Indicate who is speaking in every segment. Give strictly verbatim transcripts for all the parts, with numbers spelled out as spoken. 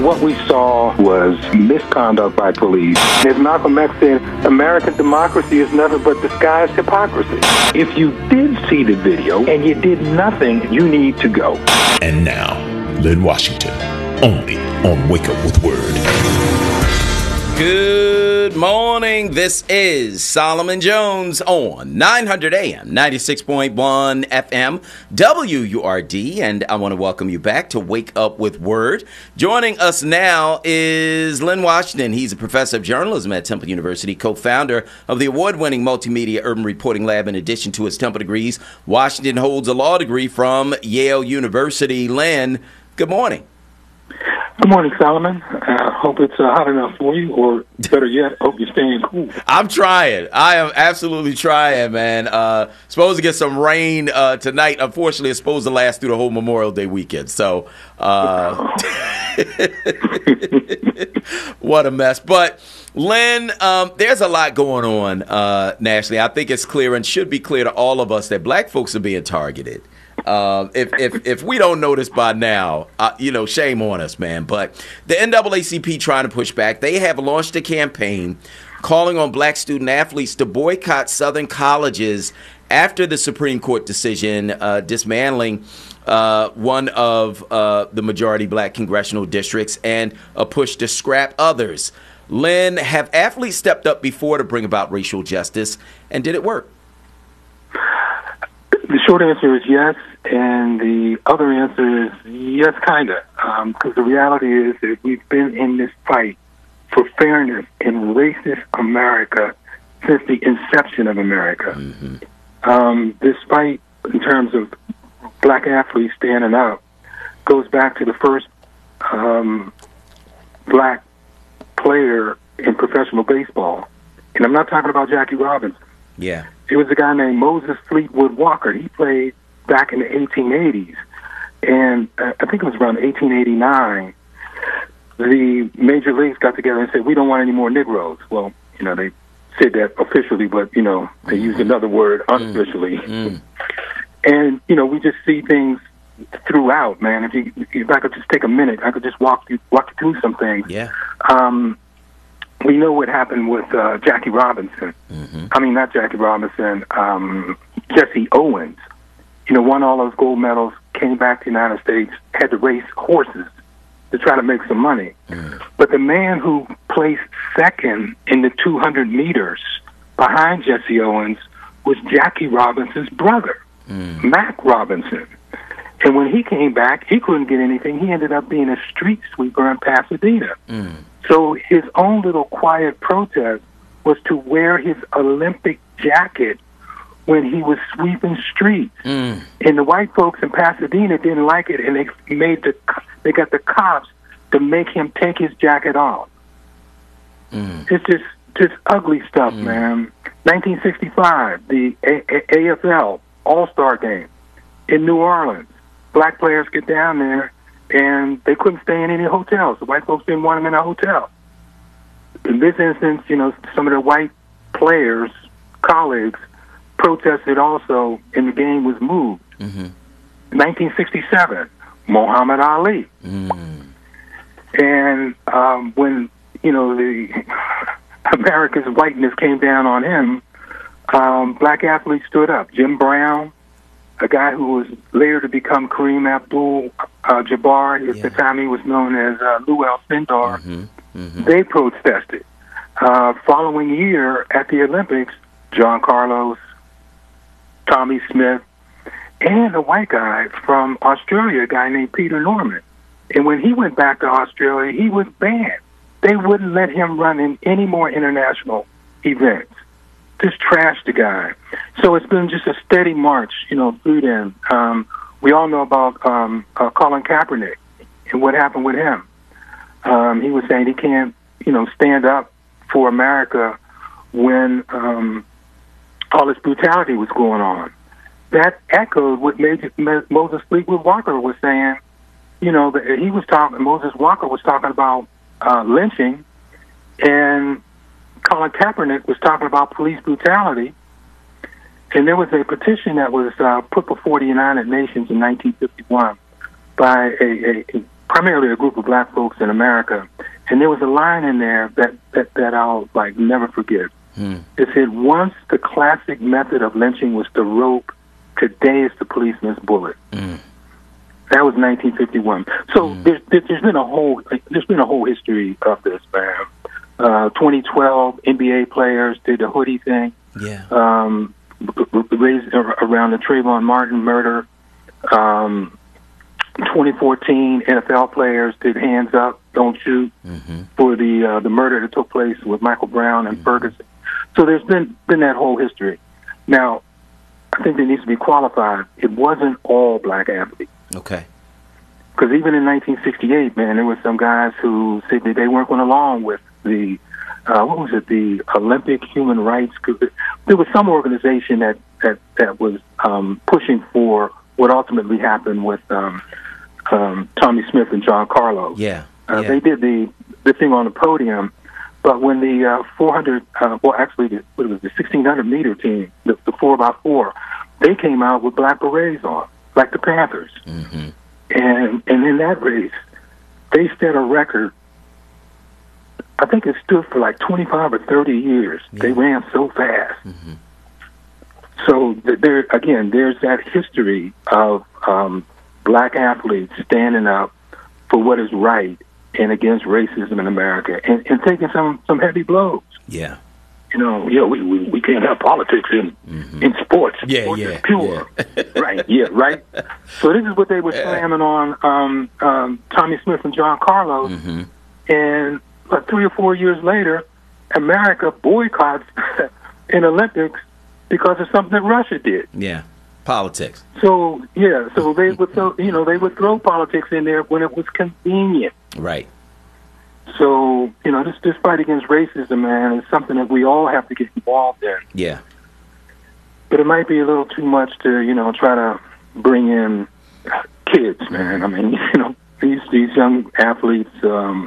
Speaker 1: what we saw was misconduct by police. As Malcolm X said, American democracy is nothing but disguised hypocrisy. If you did see the video and you did nothing, you need to go.
Speaker 2: And now, Lynn Washington, only on Wake Up With Word.
Speaker 3: Good morning. This is Solomon Jones on nine hundred A M, ninety-six point one F M, W U R D, and I want to welcome you back to Wake Up With Word. Joining us now is Lynn Washington. He's a professor of journalism at Temple University, co-founder of the award-winning Multimedia Urban Reporting Lab. In addition to his Temple degrees, Washington holds a law degree from Yale University. Lynn, good morning.
Speaker 1: Good morning, Solomon. I uh, hope it's uh, hot enough for you, or better yet, hope you're staying cool.
Speaker 3: I'm trying. I am absolutely trying, man. Uh, supposed to get some rain uh, tonight. Unfortunately, it's supposed to last through the whole Memorial Day weekend. So, uh, what a mess. But, Lynn, um, there's a lot going on uh, nationally. I think it's clear and should be clear to all of us that black folks are being targeted. Uh, if if if we don't know this by now, uh, you know, shame on us, man. But the N double A C P trying to push back. They have launched a campaign calling on black student athletes to boycott Southern colleges after the Supreme Court decision uh, dismantling uh, one of uh, the majority black congressional districts and a push to scrap others. Lynn, have athletes stepped up before to bring about racial justice, and did it work?
Speaker 1: The short answer is yes, and the other answer is yes, kind of, because um, the reality is that we've been in this fight for fairness in racist America since the inception of America. Mm-hmm. Um, this fight, in terms of black athletes standing up, goes back to the first um, black player in professional baseball. And I'm not talking about Jackie Robinson.
Speaker 3: Yeah.
Speaker 1: It was a guy named Moses Fleetwood Walker. He played back in the eighteen eighties. And uh, I think it was around eighteen eighty-nine, the major leagues got together and said, we don't want any more Negroes. Well, you know, they said that officially, but, you know, they used another word unofficially. Mm. And, you know, we just see things throughout, man. If you, if I could just take a minute, I could just walk you, walk you through some things.
Speaker 3: Yeah.
Speaker 1: Um, We know what happened with uh, Jackie Robinson. Mm-hmm. I mean, not Jackie Robinson, um, Jesse Owens. You know, won all those gold medals, came back to the United States, had to race horses to try to make some money. Mm. But the man who placed second in the two hundred meters behind Jesse Owens was Jackie Robinson's brother, mm. Mac Robinson. And when he came back, he couldn't get anything. He ended up being a street sweeper in Pasadena. Mm. So his own little quiet protest was to wear his Olympic jacket when he was sweeping streets. Mm. And the white folks in Pasadena didn't like it, and they made the they got the cops to make him take his jacket off. Mm. It's just just ugly stuff, mm. man. nineteen sixty-five, the A F L All-Star Game in New Orleans. Black players get down there, and they couldn't stay in any hotels. The white folks didn't want them in a hotel. In this instance, you know, some of the white players, colleagues, protested also, and the game was moved. Mm-hmm. nineteen sixty-seven, Muhammad Ali. Mm. And um, when, you know, the America's whiteness came down on him, um, black athletes stood up. Jim Brown, a guy who was later to become Kareem Abdul-Jabbar, at yeah. the time he was known as uh, Lou Alcindor, mm-hmm. Mm-hmm. they protested. Uh, following year at the Olympics, John Carlos, Tommy Smith, and a white guy from Australia, a guy named Peter Norman. And when he went back to Australia, he was banned. They wouldn't let him run in any more international events. Just trashed the guy. So it's been just a steady march, you know, through them. Um, we all know about um, uh, Colin Kaepernick and what happened with him. Um, he was saying he can't, you know, stand up for America when um, all this brutality was going on. That echoed what Major, Moses Fleetwood Walker was saying. You know, that he was talking. Moses Walker was talking about uh, lynching, and Colin Kaepernick was talking about police brutality. And there was a petition that was uh, put before the United Nations in nineteen fifty-one by a, a, a primarily a group of black folks in America, and there was a line in there that, that, that I'll like never forget. Hmm. It said, "Once the classic method of lynching was the rope, today is the policeman's bullet." Mm. That was nineteen fifty-one. So mm. there's, there's been a whole there's been a whole history of this, man. Uh, twenty twelve N B A players did the hoodie thing.
Speaker 3: Yeah.
Speaker 1: Um, raised around the Trayvon Martin murder. Um, twenty fourteen N F L players did hands up, don't shoot, mm-hmm. for the uh, the murder that took place with Michael Brown and mm-hmm. Ferguson. So there's been been that whole history. Now, I think there needs to be qualified. It wasn't all black athletes.
Speaker 3: Okay.
Speaker 1: Because even in nineteen sixty-eight, man, there were some guys who said that they weren't going along with the, uh, what was it, the Olympic Human Rights Group. There was some organization that, that, that was um, pushing for what ultimately happened with um, um, Tommy Smith and John Carlos.
Speaker 3: Yeah.
Speaker 1: Uh,
Speaker 3: yeah.
Speaker 1: They did the, the thing on the podium, but when the uh, four hundred, uh, well, actually, the, what was it, the sixteen hundred meter team, the, the four by four, they came out with black berets on, like the Panthers. Mm-hmm. And and in that race, they set a record. I think it stood for like twenty-five or thirty years. Yeah. They ran so fast. Mm-hmm. So th- there again, there's that history of um, black athletes standing up for what is right and against racism in America, and, and taking some, some heavy blows.
Speaker 3: Yeah.
Speaker 1: You know, yeah, we, we, we can't have politics in mm-hmm. in sports.
Speaker 3: Yeah,
Speaker 1: sports
Speaker 3: yeah,
Speaker 1: is pure.
Speaker 3: yeah.
Speaker 1: Right, yeah, right. So this is what they were slamming on um, um, Tommy Smith and John Carlos, mm-hmm. and like three or four years later, America boycotts an Olympics because of something that Russia did.
Speaker 3: Yeah, politics.
Speaker 1: So yeah, so they would throw, you know, they would throw politics in there when it was convenient.
Speaker 3: Right.
Speaker 1: So, you know, this, this fight against racism, man, is something that we all have to get involved in.
Speaker 3: Yeah.
Speaker 1: But it might be a little too much to, you know, try to bring in kids, man. I mean, you know, these these young athletes um,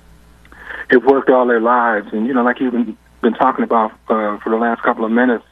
Speaker 1: have worked all their lives. And, you know, like you've been, been talking about uh, for the last couple of minutes,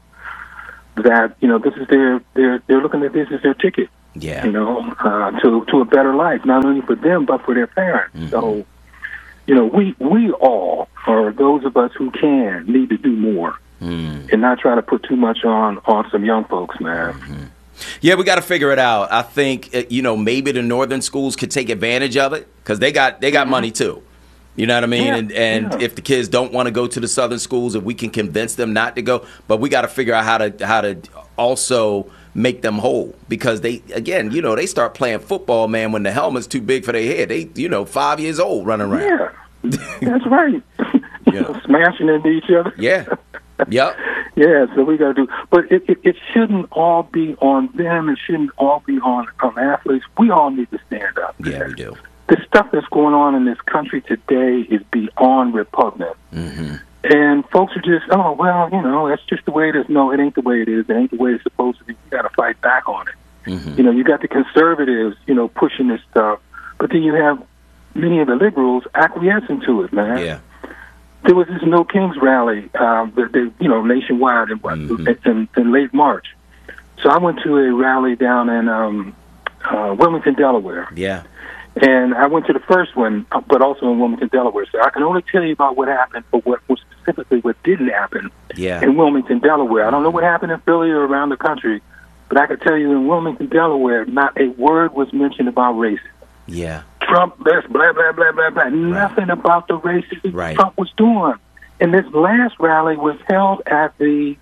Speaker 1: that, you know, this is their, their they're looking at this as their ticket,
Speaker 3: yeah.
Speaker 1: you know, uh, to, to a better life, not only for them, but for their parents. Mm-hmm. So, you know, we, we all, or those of us who can, need to do more mm. and not try to put too much on, on some young folks, man.
Speaker 3: Mm-hmm. Yeah, we got to figure it out. I think, you know, maybe the northern schools could take advantage of it because they got they got mm-hmm. money too. You know what I mean? Yeah, and and yeah. if the kids don't want to go to the southern schools, if we can convince them not to go, but we got to figure out how to how to also make them whole, because they, again, you know, they start playing football, man, when the helmet's too big for their head. They, you know, five years old running around.
Speaker 1: Yeah, that's right. you know, smashing into each other.
Speaker 3: Yeah. Yep.
Speaker 1: Yeah, so we got to do, but it, it it shouldn't all be on them. It shouldn't all be on on athletes. We all need to stand up.
Speaker 3: Yeah, we do.
Speaker 1: The stuff that's going on in this country today is beyond repugnant. Mm-hmm. And folks are just, oh, well, you know, that's just the way it is. No, it ain't the way it is. It ain't the way it's supposed to be. You got to fight back on it. Mm-hmm. You know, you got the conservatives, you know, pushing this stuff, but then you have many of the liberals acquiescing to it, man.
Speaker 3: Yeah.
Speaker 1: There was this No Kings rally, um, that they, you know, nationwide in, mm-hmm. in, in late March. So I went to a rally down in um, uh, Wilmington, Delaware.
Speaker 3: Yeah.
Speaker 1: And I went to the first one, but also in Wilmington, Delaware. So I can only tell you about what happened, but what was specifically what didn't happen
Speaker 3: yeah.
Speaker 1: in Wilmington, Delaware. I don't know what happened in Philly or around the country, but I can tell you in Wilmington, Delaware, not a word was mentioned about racism.
Speaker 3: Yeah.
Speaker 1: Trump, this, blah, blah, blah, blah, blah. Right. Nothing about the racism
Speaker 3: right.
Speaker 1: Trump was doing. And this last rally was held at the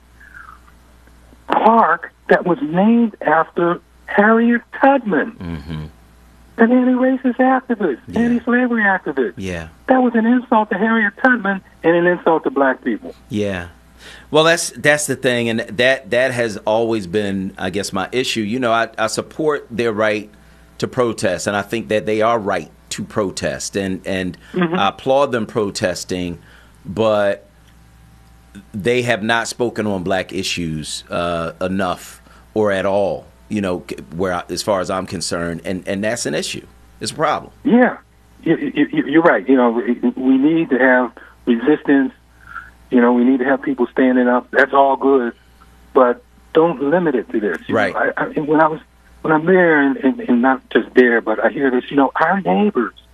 Speaker 1: park that was named after Harriet Tubman. Mm-hmm. An anti-racist activist, yeah. anti-slavery activist.
Speaker 3: Yeah.
Speaker 1: That was an insult to Harriet Tubman and an insult to black people.
Speaker 3: Yeah. Well, that's that's the thing, and that that has always been, I guess, my issue. You know, I, I support their right to protest, and I think that they are right to protest, and, and mm-hmm. I applaud them protesting, but they have not spoken on black issues uh, enough or at all. You know, where as far as I'm concerned, and, and that's an issue. It's a problem.
Speaker 1: Yeah, you, you, you're right. You know, we need to have resistance. You know, we need to have people standing up. That's all good, but don't limit it to this. You
Speaker 3: right.
Speaker 1: know, I, I, when I was when I'm there, and, and, and not just there, but I hear this. You know, our neighbors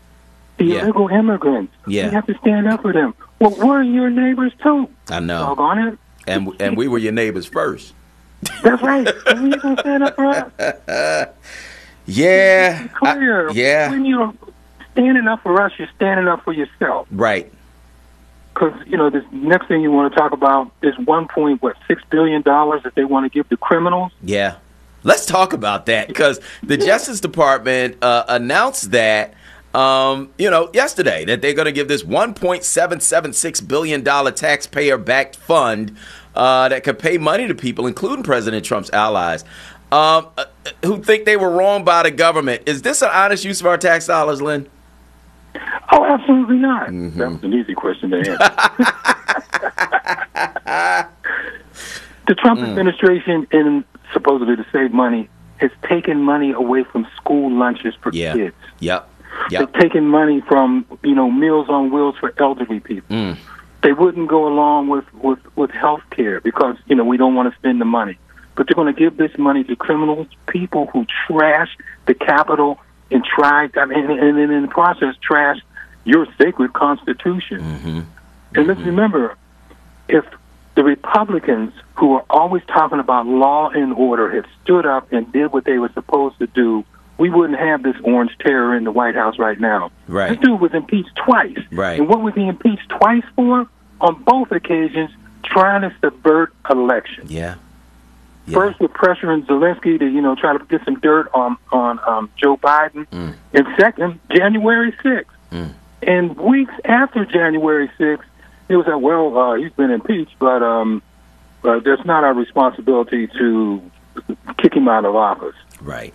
Speaker 1: the
Speaker 3: Yeah.
Speaker 1: illegal immigrants.
Speaker 3: Yeah.
Speaker 1: We have to stand up for them. Well, we're your neighbors too.
Speaker 3: I know.
Speaker 1: Doggone it.
Speaker 3: And and we were your neighbors first.
Speaker 1: That's right. When you gonna stand up for us?
Speaker 3: Yeah.
Speaker 1: Clear.
Speaker 3: I- yeah.
Speaker 1: When you're standing up for us, you're standing up for yourself.
Speaker 3: Right.
Speaker 1: Because, you know, this next thing you want to talk about is one point, what, six billion dollars that they want to give to criminals?
Speaker 3: Yeah. Let's talk about that because the Justice Department uh, announced that, um, you know, yesterday that they're going to give this one point seven seven six billion dollars taxpayer-backed fund uh, that could pay money to people, including President Trump's allies, um, uh, who think they were wronged by the government. Is this an honest use of our tax dollars, Lynn?
Speaker 1: Oh, absolutely not.
Speaker 3: Mm-hmm.
Speaker 1: That was an easy question to answer. The Trump
Speaker 3: Mm.
Speaker 1: administration, in supposedly to save money, has taken money away from school lunches for
Speaker 3: Yeah.
Speaker 1: kids.
Speaker 3: Yep. Yep.
Speaker 1: They've taken money from, you know, Meals on Wheels for elderly people.
Speaker 3: Mm.
Speaker 1: They wouldn't go along with, with, with health care because, you know, we don't want to spend the money. But they're going to give this money to criminals, people who trash the Capitol and try, I mean, and then in the process, trash your sacred Constitution.
Speaker 3: Mm-hmm.
Speaker 1: And let's remember, if the Republicans, who are always talking about law and order, had stood up and did what they were supposed to do, we wouldn't have this orange terror in the White House right now.
Speaker 3: Right.
Speaker 1: This dude was impeached twice.
Speaker 3: Right.
Speaker 1: And what was he impeached twice for? On both occasions, trying to subvert elections.
Speaker 3: Yeah. Yeah.
Speaker 1: First, with pressuring Zelensky to, you know, try to get some dirt on on um, Joe Biden,
Speaker 3: Mm.
Speaker 1: and second, January sixth.
Speaker 3: Mm.
Speaker 1: And weeks after January sixth, it was like, well, uh, he's been impeached, but um, uh, that's not our responsibility to kick him out of office.
Speaker 3: Right.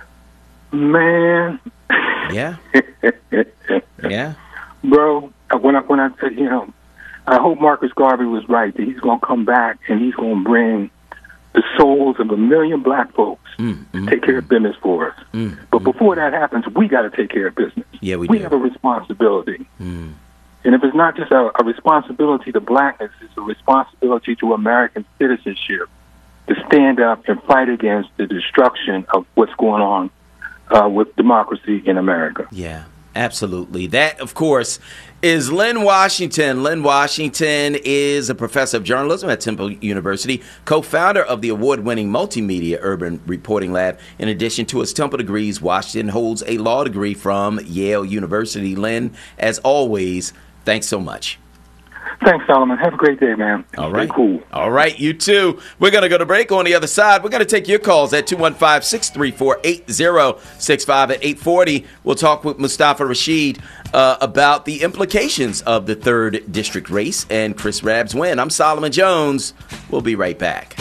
Speaker 1: Man,
Speaker 3: Yeah. Yeah.
Speaker 1: bro, when I when I said, you know, I hope Marcus Garvey was right that he's going to come back and he's going to bring the souls of a million black folks
Speaker 3: Mm,
Speaker 1: to
Speaker 3: mm,
Speaker 1: take care of business for us.
Speaker 3: Mm,
Speaker 1: But before that happens, we got to take care of business.
Speaker 3: Yeah, we
Speaker 1: we
Speaker 3: do.
Speaker 1: have a responsibility.
Speaker 3: Mm.
Speaker 1: And if it's not just a, a responsibility to blackness, it's a responsibility to American citizenship to stand up and fight against the destruction of what's going on uh, with democracy in America.
Speaker 3: Yeah, absolutely. That, of course, is Lynn Washington. Lynn Washington is a professor of journalism at Temple University, co-founder of the award-winning multimedia urban reporting lab. In addition to his Temple degrees, Washington holds a law degree from Yale University. Lynn, as always, thanks so much.
Speaker 1: Thanks, Solomon. Have a great day, man.
Speaker 3: All
Speaker 1: Stay
Speaker 3: right.
Speaker 1: cool.
Speaker 3: All right, you too. We're going to go to break. On the other side, we're going to take your calls at two one five, six three four, eight zero six five at eight forty. We'll talk with Mustafa Rashid uh, about the implications of the third district race and Chris Rabb's win. I'm Solomon Jones. We'll be right back.